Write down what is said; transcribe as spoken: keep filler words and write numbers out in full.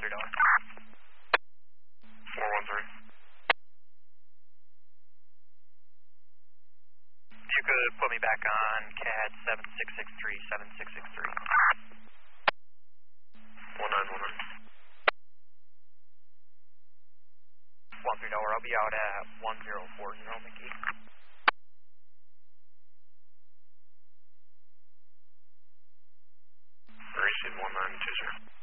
three dollars. four one three. If you could put me back on C A D seven six six three, seven six six three. one nine one nine. one three dollars, I'll be out at one zero four zero, Mickey. Received one nine two zero.